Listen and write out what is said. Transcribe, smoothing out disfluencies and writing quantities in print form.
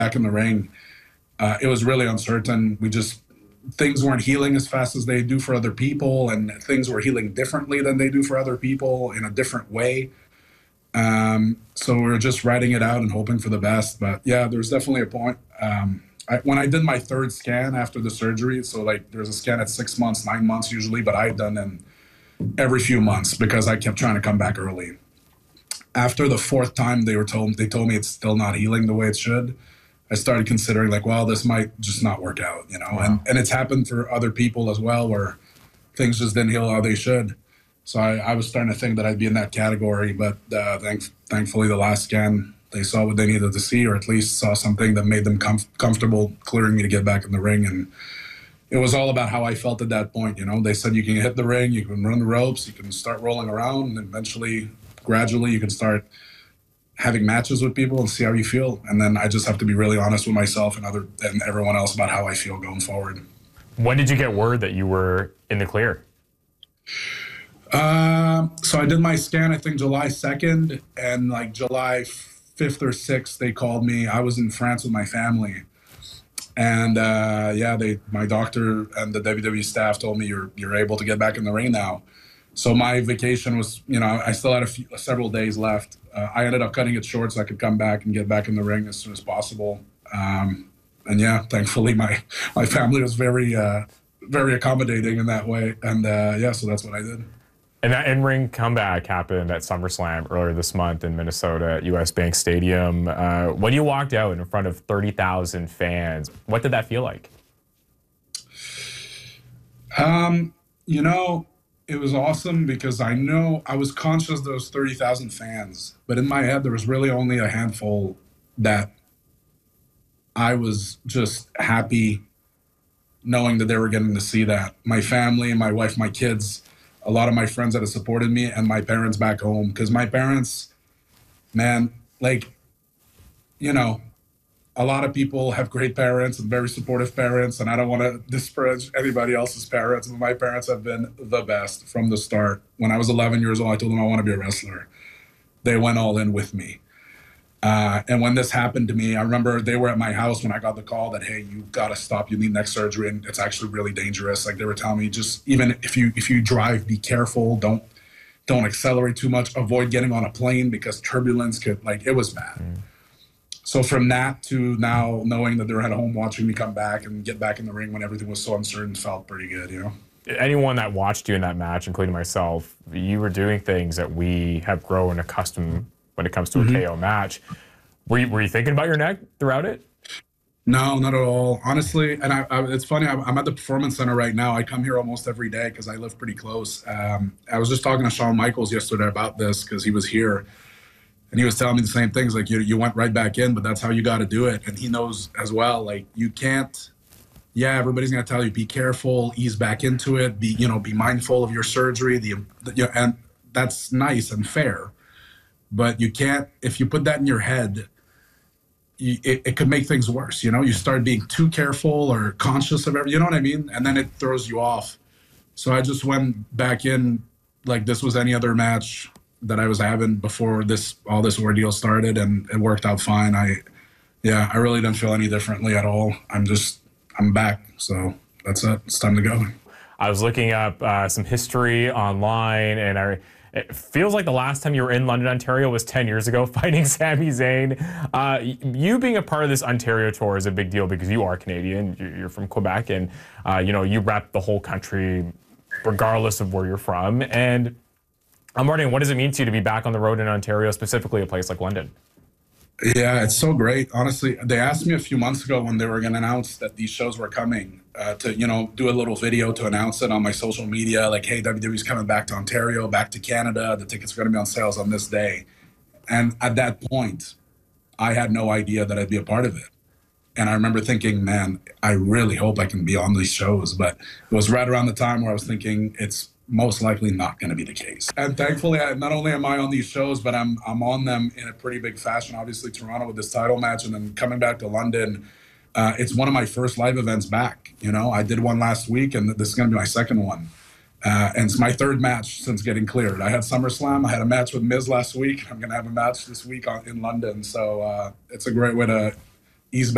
back in the ring, it was really uncertain. Things weren't healing as fast as they do for other people, and things were healing differently than they do for other people in a different way. So we were just writing it out and hoping for the best. But yeah, there's definitely a point. When I did my third scan after the surgery, so like there's a scan at 6 months, 9 months usually, but I had done them every few months because I kept trying to come back early. After the fourth time, they told me it's still not healing the way it should. I started considering like, well, this might just not work out, you know. Wow. And it's happened for other people as well, where things just didn't heal how they should. So I was starting to think that I'd be in that category, but thankfully the last scan, they saw what they needed to see, or at least saw something that made them comfortable clearing me to get back in the ring. And it was all about how I felt at that point, you know. They said you can hit the ring, you can run the ropes, you can start rolling around, and eventually, gradually, you can start having matches with people and see how you feel. And then I just have to be really honest with myself and everyone else about how I feel going forward. When did you get word that you were in the clear? So I did my scan, I think July 2nd, and like July 5th or 6th, they called me. I was in France with my family. And my doctor and the WWE staff told me you're able to get back in the ring now. So my vacation was, you know, I still had several days left. I ended up cutting it short so I could come back and get back in the ring as soon as possible. And yeah, thankfully my family was very accommodating in that way. And so that's what I did. And that in-ring comeback happened at SummerSlam earlier this month in Minnesota at US Bank Stadium. When you walked out in front of 30,000 fans, what did that feel like? You know, it was awesome because I know I was conscious of those 30,000 fans, but in my head, there was really only a handful that I was just happy knowing that they were getting to see that. My family, my wife, my kids, a lot of my friends that have supported me, and my parents back home. Because my parents, man, like, you know, a lot of people have great parents and very supportive parents, and I don't want to disparage anybody else's parents, but my parents have been the best from the start. When I was 11 years old, I told them I want to be a wrestler. They went all in with me. And when this happened to me, I remember they were at my house when I got the call that, hey, you got to stop. You need neck surgery, and it's actually really dangerous. Like, they were telling me, just even if you drive, be careful. Don't accelerate too much. Avoid getting on a plane because turbulence could, like, it was bad. Mm. So from that to now knowing that they're at home watching me come back and get back in the ring when everything was so uncertain felt pretty good, you know? Anyone that watched you in that match, including myself, you were doing things that we have grown accustomed when it comes to a KO match. Were you thinking about your neck throughout it? No, not at all. Honestly, and it's funny, I'm at the Performance Center right now. I come here almost every day because I live pretty close. I was just talking to Shawn Michaels yesterday about this because he was here. And he was telling me the same things, like you went right back in, but that's how you got to do it. And he knows as well, like you can't, everybody's going to tell you, be careful, ease back into it, be mindful of your surgery, and that's nice and fair. But you can't, if you put that in your head, it could make things worse. You know, you start being too careful or conscious of everything, you know what I mean? And then it throws you off. So I just went back in like this was any other match that I was having before all this ordeal started, and it worked out fine. I really didn't feel any differently at all. I'm back. So that's it. It's time to go. I was looking up some history online, and it feels like the last time you were in London, Ontario was 10 years ago fighting Sami Zayn. You being a part of this Ontario tour is a big deal because you are Canadian, you're from Quebec, and you rep the whole country regardless of where you're from. And I'm wondering, what does it mean to you to be back on the road in Ontario, specifically a place like London? Yeah, it's so great. Honestly, they asked me a few months ago when they were going to announce that these shows were coming to, do a little video to announce it on my social media. Like, hey, WWE's coming back to Ontario, back to Canada. The tickets are going to be on sales on this day. And at that point, I had no idea that I'd be a part of it. And I remember thinking, man, I really hope I can be on these shows. But it was right around the time where I was thinking it's most likely not going to be the case. And thankfully, not only am I on these shows, but I'm on them in a pretty big fashion. Obviously, Toronto with this title match, and then coming back to London, it's one of my first live events back. You know, I did one last week, and this is going to be my second one. And it's my third match since getting cleared. I had SummerSlam. I had a match with Miz last week. I'm going to have a match this week in London. So it's a great way to ease back